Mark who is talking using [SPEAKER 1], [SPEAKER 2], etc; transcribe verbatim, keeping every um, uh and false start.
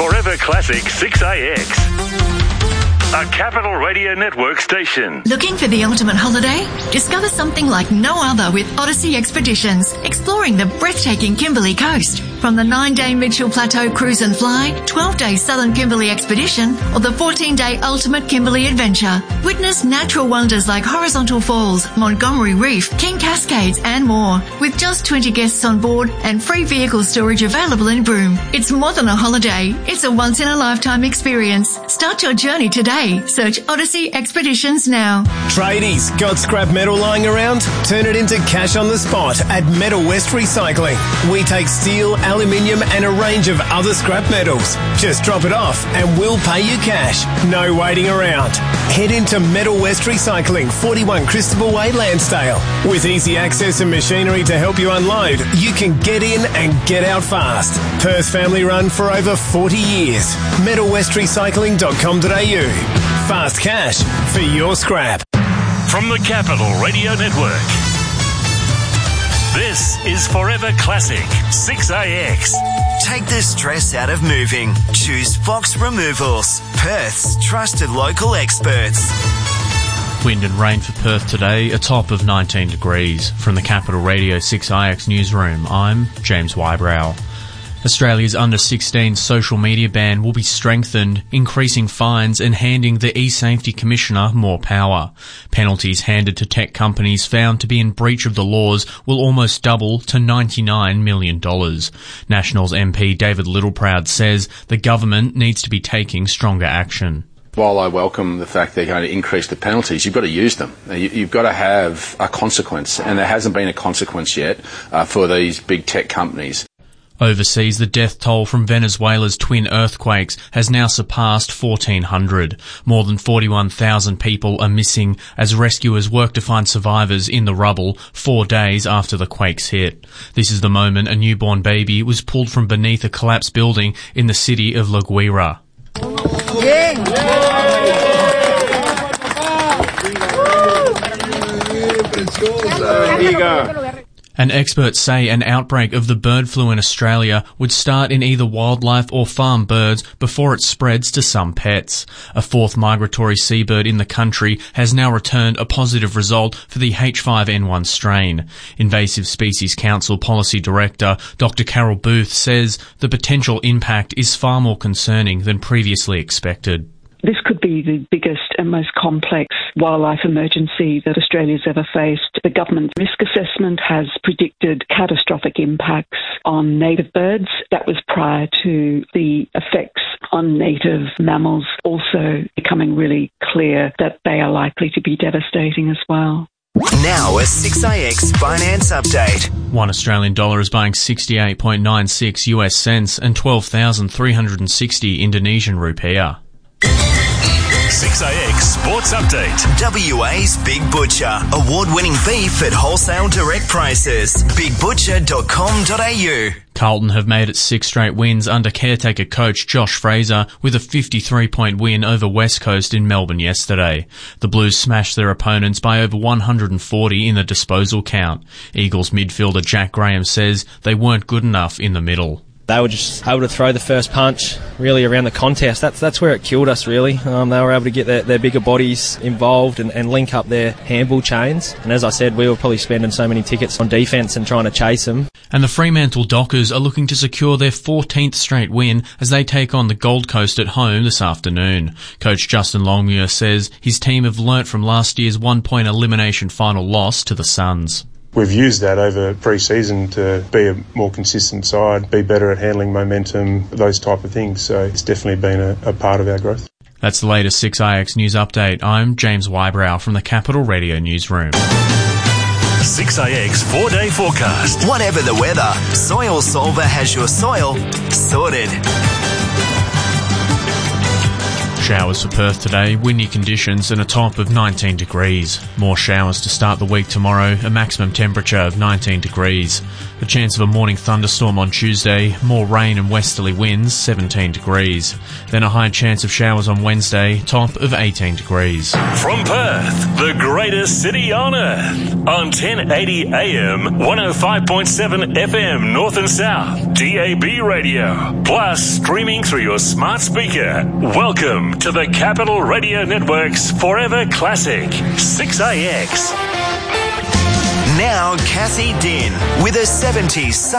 [SPEAKER 1] Forever Classic six A X. A Capital Radio Network station.
[SPEAKER 2] Looking for the ultimate holiday? Discover something like no other with Odyssey Expeditions, exploring the breathtaking Kimberley coast. From the nine-day Mitchell Plateau Cruise and Fly, twelve-day Southern Kimberley Expedition, or the fourteen-day Ultimate Kimberley Adventure. Witness natural wonders like Horizontal Falls, Montgomery Reef, King Cascades and more. With just twenty guests on board and free vehicle storage available in Broome. It's more than a holiday. It's a once-in-a-lifetime experience. Start your journey today. Search Odyssey Expeditions now.
[SPEAKER 3] Tradies, got scrap metal lying around? Turn it into cash on the spot at Metal West Recycling. We take steel, aluminium and a range of other scrap metals. Just drop it off and we'll pay you cash. No waiting around. Head into Metal West Recycling, forty-one Christopher Way, Lansdale. With easy access and machinery to help you unload, you can get in and get out fast. Perth family run for over forty years. metal west recycling dot com dot a u. Fast cash for your scrap.
[SPEAKER 1] From the Capital Radio Network, this is Forever Classic six A X.
[SPEAKER 4] Take the stress out of moving. Choose Fox Removals, Perth's trusted local experts.
[SPEAKER 5] Wind and rain for Perth today, a top of nineteen degrees. From the Capital Radio six A X newsroom, I'm James Wybrow. Australia's under sixteen social media ban will be strengthened, increasing fines and handing the eSafety Commissioner more power. Penalties handed to tech companies found to be in breach of the laws will almost double to ninety-nine million dollars. Nationals M P David Littleproud says the government needs to be taking stronger action.
[SPEAKER 6] While I welcome the fact they're going to increase the penalties, you've got to use them. You've got to have a consequence, and there hasn't been a consequence yet uh, for these big tech companies.
[SPEAKER 5] Overseas, the death toll from Venezuela's twin earthquakes has now surpassed fourteen hundred. More than forty-one thousand people are missing as rescuers work to find survivors in the rubble four days after the quakes hit. This is the moment a newborn baby was pulled from beneath a collapsed building in the city of La Guira.
[SPEAKER 7] Yeah.
[SPEAKER 6] There you go.
[SPEAKER 5] And experts say an outbreak of the bird flu in Australia would start in either wildlife or farm birds before it spreads to some pets. A fourth migratory seabird in the country has now returned a positive result for the H five N one strain. Invasive Species Council Policy Director Doctor Carol Booth says the potential impact is far more concerning than previously expected.
[SPEAKER 8] This could be the biggest and most complex wildlife emergency that Australia's ever faced. The government risk assessment has predicted catastrophic impacts on native birds. That was prior to the effects on native mammals also becoming really clear that they are likely to be devastating as well.
[SPEAKER 4] Now a six A X finance update.
[SPEAKER 5] One Australian dollar is buying sixty-eight point nine six U S cents and twelve thousand three hundred sixty Indonesian rupiah.
[SPEAKER 1] six A X Sports Update.
[SPEAKER 4] W A's Big Butcher. Award-winning beef at wholesale direct prices. big butcher dot com dot a u.
[SPEAKER 5] Carlton have made it six straight wins under caretaker coach Josh Fraser with a fifty-three point win over West Coast in Melbourne yesterday. The Blues smashed their opponents by over one hundred forty in the disposal count. Eagles midfielder Jack Graham says they weren't good enough in the middle.
[SPEAKER 9] They were just able to throw the first punch really around the contest. That's that's where it killed us, really. Um, they were able to get their, their bigger bodies involved and, and link up their handball chains. And as I said, we were probably spending so many tickets on defence and trying to chase them.
[SPEAKER 5] And the Fremantle Dockers are looking to secure their fourteenth straight win as they take on the Gold Coast at home this afternoon. Coach Justin Longmuir says his team have learnt from last year's one-point elimination final loss to the Suns.
[SPEAKER 10] We've used that over pre-season to be a more consistent side, be better at handling momentum, those type of things. So it's definitely been a, a part of our growth.
[SPEAKER 5] That's the latest six A X News Update. I'm James Wybrow from the Capital Radio Newsroom.
[SPEAKER 1] six A X four-day forecast.
[SPEAKER 4] Whatever the weather, Soil Solver has your soil sorted.
[SPEAKER 5] Showers for Perth today, windy conditions and a top of nineteen degrees. More showers to start the week tomorrow, a maximum temperature of nineteen degrees. A chance of a morning thunderstorm on Tuesday, more rain and westerly winds, seventeen degrees. Then a high chance of showers on Wednesday, top of eighteen degrees.
[SPEAKER 1] From Perth, the greatest city on earth, on ten eighty A M, one oh five point seven F M North and South, D A B radio, plus streaming through your smart speaker. Welcome to the Capital Radio Network's Forever Classic, six A X.
[SPEAKER 4] Now Kathy Din with a seventies